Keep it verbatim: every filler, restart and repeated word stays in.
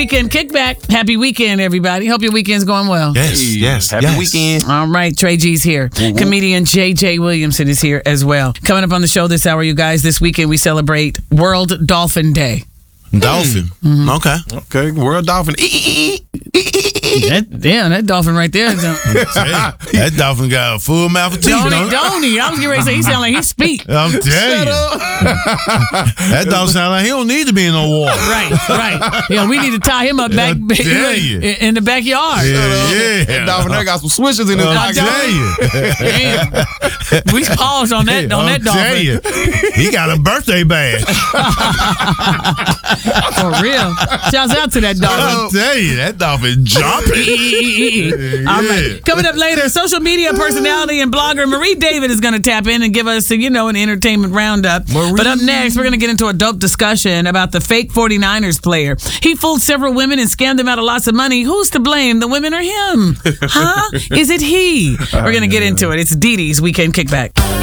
Weekend Kickback. Happy weekend, everybody. Hope your weekend's going well. Yes, yes, Happy yes. weekend. All right, Trey G's here. Mm-hmm. Comedian J J Williamson is here as well. Coming up on the show this hour, you guys, this weekend we celebrate World Dolphin Day. Dolphin. Mm-hmm. Okay. Okay, World Dolphin. That, damn, that dolphin right there. Don't, That dolphin got a full mouth of teeth. don't, Don't he, it? don't he? I was getting ready to say he sound like he speak. I'm telling you. That dolphin sound like he don't need to be in no water. Right, right. Yeah, we need to tie him up back I tell you. in, in the backyard. Yeah, yeah. That dolphin there got some swishers in his I'm pocket. telling you. Damn. We paused on that on I'm that dolphin. telling you. He got a birthday badge. For real. Shouts out to that dolphin. I'm telling you, that dolphin jumping. All right. Coming up later, social media personality and blogger Marie David is going to tap in and give us, you know, an entertainment roundup. Marie. But up next, we're going to get into a dope discussion about the fake forty-niners player. He fooled several women and scammed them out of lots of money. Who's to blame, the women or him? Huh? Is it he? We're going to get into it. It's Dee Dee's Weekend Kickback.